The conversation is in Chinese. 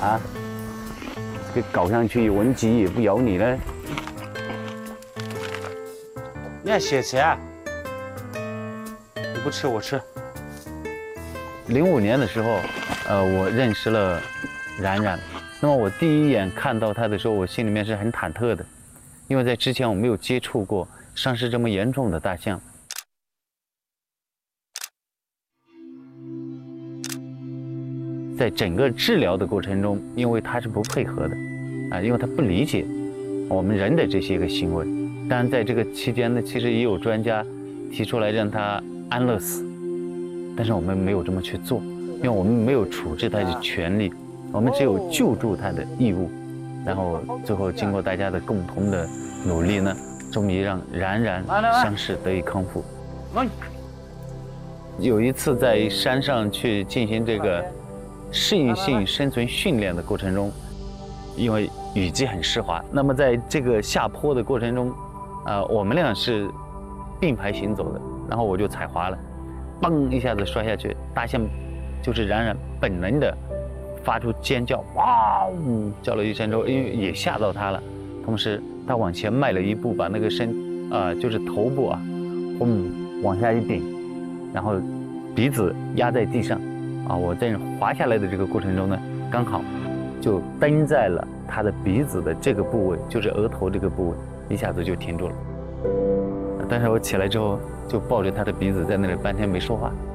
啊，这个搞上去文吉也不咬你了。 你还写钱？你不吃我吃。 05年的时候，我认识了冉冉。那么我第一眼看到她的时候，我心里面是很忐忑的，因为在之前我没有接触过伤势这么严重的大象。在整个治疗的过程中，因为他是不配合的，因为他不理解我们人的这些个行为。当然，在这个期间呢，其实也有专家提出来让他安乐死，但是我们没有这么去做，因为我们没有处置他的权利，我们只有救助他的义务。然后最后经过大家的共同的努力呢，终于让冉冉伤势得以康复。有一次在山上去进行这个适应性生存训练的过程中，因为雨季很湿滑，那么在这个下坡的过程中，我们俩是并排行走的，然后我就踩滑了，嘣一下子摔下去，大象就是冉冉本能的发出尖叫，哇呜叫了一声之后，因为也吓到它了，同时它往前迈了一步，把那个就是头部啊，往下一顶，然后鼻子压在地上。我在滑下来的这个过程中呢，刚好就蹬在了他的鼻子的这个部位，就是额头这个部位，一下子就停住了。但是我起来之后就抱着他的鼻子在那里半天没说话。